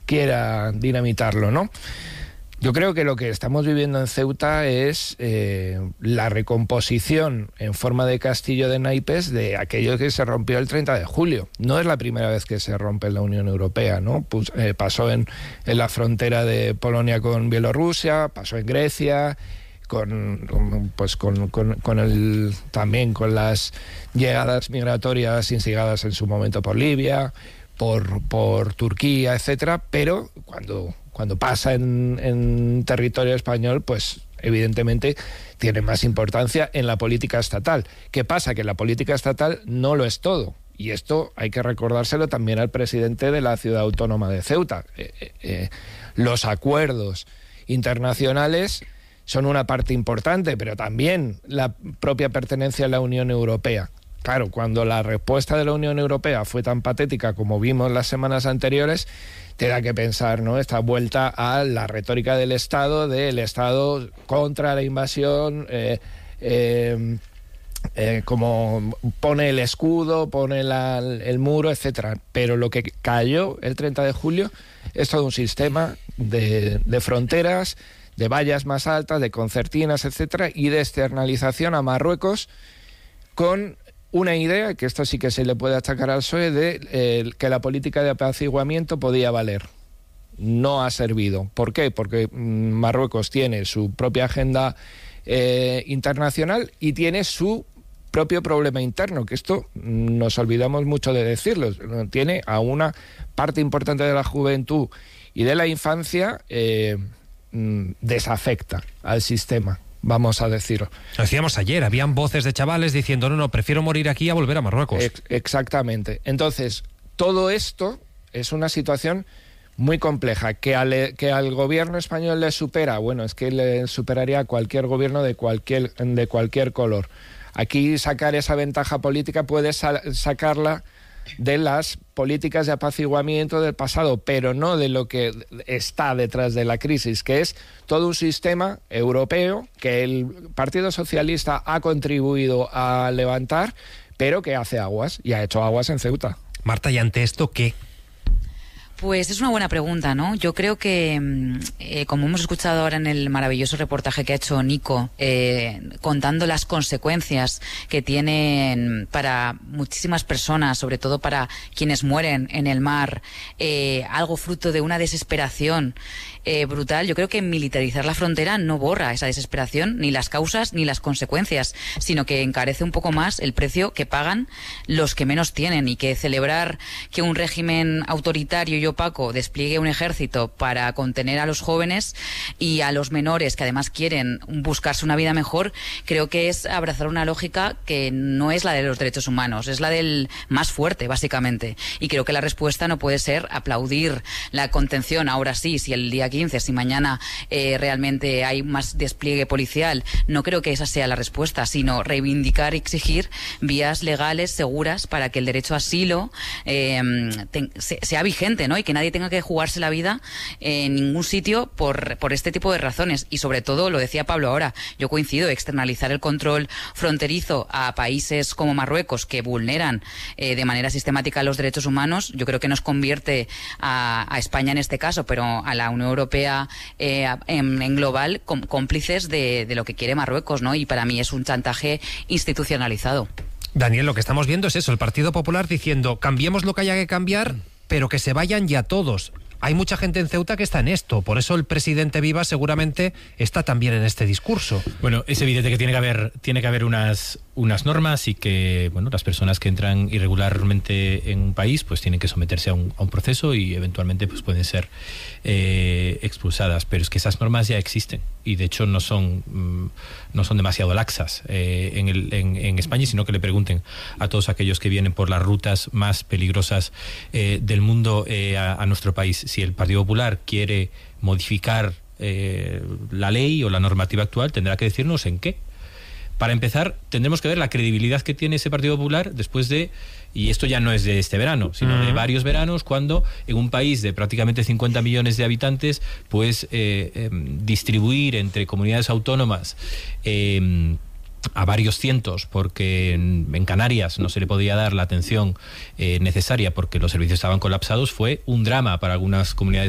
quiera dinamitarlo, ¿no? Yo creo que lo que estamos viviendo en Ceuta es la recomposición en forma de castillo de naipes de aquello que se rompió el 30 de julio. No es la primera vez que se rompe en la Unión Europea, ¿no? Pasó en la frontera de Polonia con Bielorrusia, pasó en Grecia, también con las llegadas migratorias instigadas en su momento por Libia, por Turquía, etcétera, pero cuando pasa en territorio español, pues evidentemente tiene más importancia en la política estatal. ¿Qué pasa? Que la política estatal no lo es todo. Y esto hay que recordárselo también al presidente de la ciudad autónoma de Ceuta. Los acuerdos internacionales son una parte importante, pero también la propia pertenencia a la Unión Europea. Claro, cuando la respuesta de la Unión Europea fue tan patética como vimos las semanas anteriores, te da que pensar, ¿no? Esta vuelta a la retórica del Estado contra la invasión, como pone el escudo, pone el muro, etcétera. Pero lo que cayó el 30 de julio es todo un sistema de fronteras, de vallas más altas, de concertinas, etcétera, y de externalización a Marruecos con una idea, que esto sí que se le puede achacar al PSOE, de que la política de apaciguamiento podía valer. No ha servido. ¿Por qué? Porque Marruecos tiene su propia agenda internacional y tiene su propio problema interno, que esto nos olvidamos mucho de decirlo. Tiene a una parte importante de la juventud y de la infancia desafecta al sistema, vamos a decirlo. Lo decíamos ayer, habían voces de chavales diciendo no, prefiero morir aquí a volver a Marruecos. Exactamente. Entonces, todo esto es una situación muy compleja, que al gobierno español le supera, bueno, es que le superaría a cualquier gobierno de cualquier color. Aquí sacar esa ventaja política puede sacarla de las políticas de apaciguamiento del pasado, pero no de lo que está detrás de la crisis, que es todo un sistema europeo que el Partido Socialista ha contribuido a levantar, pero que hace aguas, y ha hecho aguas en Ceuta. Marta, ¿y ante esto qué? Pues es una buena pregunta, ¿no? Yo creo que, como hemos escuchado ahora en el maravilloso reportaje que ha hecho Nico, contando las consecuencias que tienen para muchísimas personas, sobre todo para quienes mueren en el mar, algo fruto de una desesperación brutal. Yo creo que militarizar la frontera no borra esa desesperación, ni las causas ni las consecuencias, sino que encarece un poco más el precio que pagan los que menos tienen, y que celebrar que un régimen autoritario y opaco despliegue un ejército para contener a los jóvenes y a los menores que además quieren buscarse una vida mejor, creo que es abrazar una lógica que no es la de los derechos humanos, es la del más fuerte, básicamente. Y creo que la respuesta no puede ser aplaudir la contención, ahora sí, si el día 15, si mañana realmente hay más despliegue policial. No creo que esa sea la respuesta, sino reivindicar y exigir vías legales seguras para que el derecho a asilo sea vigente, ¿no? Y que nadie tenga que jugarse la vida en ningún sitio por este tipo de razones. Y sobre todo, lo decía Pablo ahora, yo coincido, externalizar el control fronterizo a países como Marruecos, que vulneran de manera sistemática los derechos humanos, yo creo que nos convierte a España en este caso, pero a la Unión Europea en global, cómplices de lo que quiere Marruecos, ¿no? Y para mí es un chantaje institucionalizado. Daniel, lo que estamos viendo es eso, el Partido Popular diciendo cambiemos lo que haya que cambiar, pero que se vayan ya todos. Hay mucha gente en Ceuta que está en esto, por eso el presidente Viva seguramente está también en este discurso. Bueno, es evidente que tiene que haber unas normas, y que bueno, las personas que entran irregularmente en un país pues tienen que someterse a un proceso y eventualmente pues pueden ser expulsadas, pero es que esas normas ya existen y de hecho no son demasiado laxas en España, sino que le pregunten a todos aquellos que vienen por las rutas más peligrosas del mundo a nuestro país. Si el Partido Popular quiere modificar la ley o la normativa actual, tendrá que decirnos en qué. Para empezar, tendremos que ver la credibilidad que tiene ese Partido Popular después de, y esto ya no es de este verano, sino de varios veranos, cuando en un país de prácticamente 50 millones de habitantes, pues distribuir entre comunidades autónomas a varios cientos, porque en Canarias no se le podía dar la atención necesaria porque los servicios estaban colapsados, fue un drama para algunas comunidades